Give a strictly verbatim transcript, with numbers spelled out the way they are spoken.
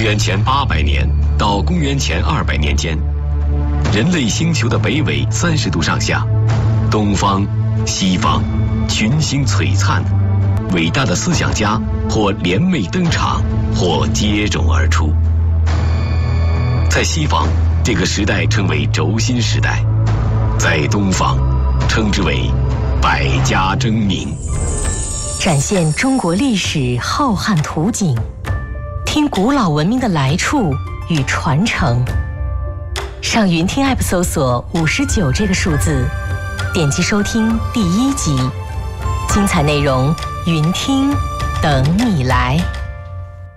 元前八百年到公元前二百年间，人类星球的北纬三十度上下，东方、西方群星璀璨，伟大的思想家或联袂登场，或接踵而出。在西方，这个时代称为轴心时代；在东方，称之为百家争鸣。 展现中国历史浩瀚图景，听古老文明的来处与传承。上云听 App 搜索五十九这个数字，点击收听第一集，精彩内容云听等你来。